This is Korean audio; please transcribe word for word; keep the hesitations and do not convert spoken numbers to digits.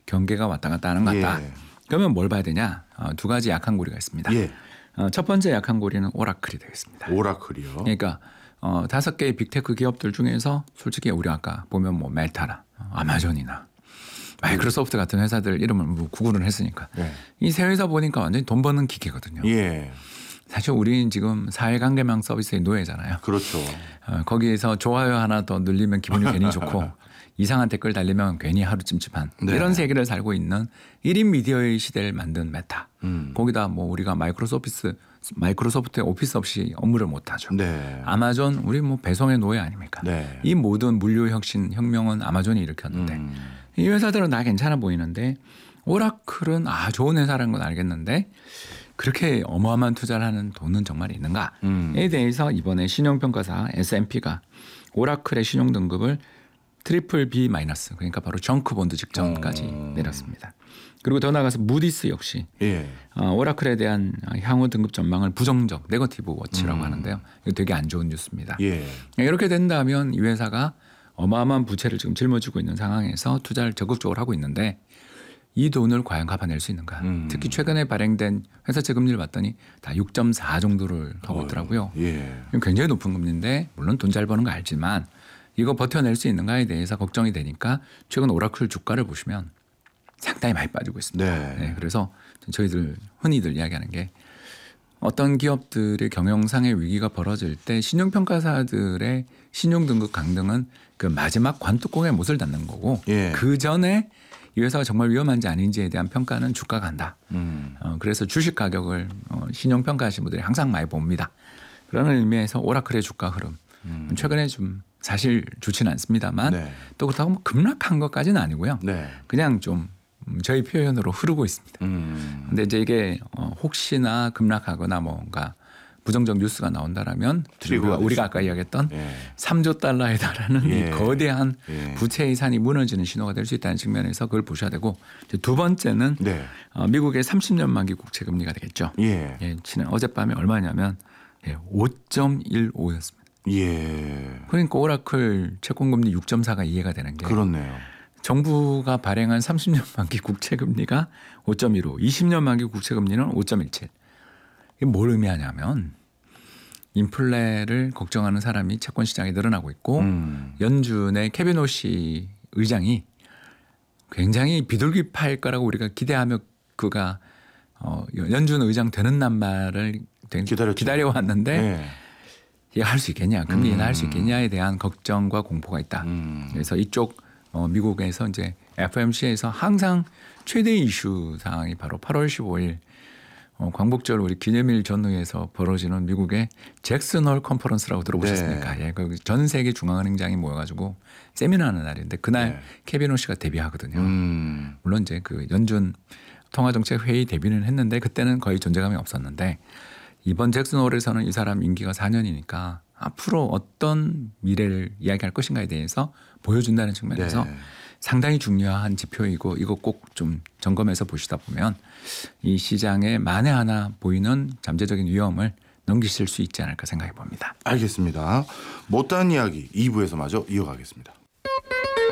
경계가 왔다 갔다 하는 것 같다. 예. 그러면 뭘 봐야 되냐? 어, 두 가지 약한 고리가 있습니다. 예. 어, 첫 번째 약한 고리는 오라클이 되겠습니다. 오라클이요. 그러니까 어, 다섯 개의 빅테크 기업들 중에서 솔직히 우리 아까 보면 뭐 멜타나 어, 아마존이나 마이크로소프트 같은 회사들 이름을 뭐 구글을 했으니까 네. 이 세 회사 보니까 완전히 돈 버는 기계거든요. 예. 사실 우리는 지금 사회관계망 서비스의 노예잖아요. 그렇죠. 어, 거기에서 좋아요 하나 더 늘리면 기분이 괜히 좋고 이상한 댓글 달리면 괜히 하루 찜찜한 네. 이런 세계를 살고 있는 일 인 미디어의 시대를 만든 메타. 음. 거기다 뭐 우리가 마이크로소프트 마이크로소프트의 오피스 없이 업무를 못 하죠. 네. 아마존 우리 뭐 배송의 노예 아닙니까? 네. 이 모든 물류 혁신 혁명은 아마존이 일으켰는데 음. 이 회사들은 다 괜찮아 보이는데 오라클은 아 좋은 회사라는 건 알겠는데 그렇게 어마어마한 투자를 하는 돈은 정말 있는가에 음. 대해서 이번에 신용평가사 에스 앤 피가 오라클의 신용 등급을 트리플 B 마이너스 그러니까 바로 정크 본드 직전까지 음. 내렸습니다. 그리고 더 나아가서 무디스 역시 예. 어, 오라클에 대한 향후 등급 전망을 부정적 네거티브 워치라고 음. 하는데요. 이거 되게 안 좋은 뉴스입니다. 예. 이렇게 된다면 이 회사가 어마어마한 부채를 지금 짊어지고 있는 상황에서 투자를 적극적으로 하고 있는데 이 돈을 과연 갚아낼 수 있는가. 음. 특히 최근에 발행된 회사채 금리를 봤더니 다 육 점 사 정도를 하고 있더라고요. 예. 굉장히 높은 금리인데 물론 돈 잘 버는 거 알지만 이거 버텨낼 수 있는가에 대해서 걱정이 되니까 최근 오라클 주가를 보시면 상당히 많이 빠지고 있습니다. 네. 네, 그래서 저희들 흔히들 이야기하는 게 어떤 기업들의 경영상의 위기가 벌어질 때 신용평가사들의 신용등급 강등은 그 마지막 관뚜껑에 못을 닫는 거고 예. 그 전에 이 회사가 정말 위험한지 아닌지에 대한 평가는 주가가 한다. 음. 어, 그래서 주식 가격을 어, 신용평가하시는 분들이 항상 많이 봅니다. 그런 의미에서 오라클의 주가 흐름 음. 최근에 좀 사실 좋지는 않습니다만 네. 또 그렇다고 뭐 급락한 것까지는 아니고요. 네. 그냥 좀 저희 표현으로 흐르고 있습니다. 음. 근데 이제 이게 어, 혹시나 급락하거나 뭔가 부정적 뉴스가 나온다라면 우리가, 우리가 아까 이야기했던 예. 삼조 달러에 달하는 예. 이 거대한 예. 부채 예산이 무너지는 신호가 될 수 있다는 측면에서 그걸 보셔야 되고 두 번째는 네. 어, 미국의 삼십 년 만기 국채 금리가 되겠죠. 예. 예, 지난 어젯밤에 얼마냐면 예, 오 점 일오였습니다. 예. 그러니까 오라클 채권 금리 육 점 사가 이해가 되는 게 그렇네요. 정부가 발행한 삼십 년 만기 국채 금리가 오 점 일오, 이십 년 만기 국채 금리는 오 점 일칠. 이게 뭘 의미하냐면 인플레를 걱정하는 사람이 채권 시장에 늘어나고 있고 음. 연준의 케빈 오시 의장이 굉장히 비둘기파일 거라고 우리가 기대하며 그가 어, 연준 의장 되는 날말을 기다렸죠. 기다려왔는데 예. 이게 할 수 있겠냐, 금리 인하 음. 할 수 있겠냐에 대한 걱정과 공포가 있다. 음. 그래서 이쪽 어, 미국에서 이제 에프 엠 씨에서 항상 최대 이슈 사항이 바로 팔월 십오일 어, 광복절 우리 기념일 전후에서 벌어지는 미국의 잭슨 홀 컨퍼런스라고 들어보셨습니까? 네. 예, 그 전 세계 중앙은행장이 모여가지고 세미나하는 날인데 그날 네. 케빈 오 씨가 데뷔하거든요. 음. 물론 이제 그 연준 통화정책 회의 데뷔는 했는데 그때는 거의 존재감이 없었는데 이번 잭슨 홀에서는 이 사람 임기가 사 년이니까 앞으로 어떤 미래를 이야기할 것인가에 대해서 보여준다는 측면에서 네. 상당히 중요한 지표이고 이거 꼭 좀 점검해서 보시다 보면 이 시장에 만에 하나 보이는 잠재적인 위험을 넘기실 수 있지 않을까 생각해 봅니다. 알겠습니다. 못다한 이야기 이 부에서 마저 이어가겠습니다.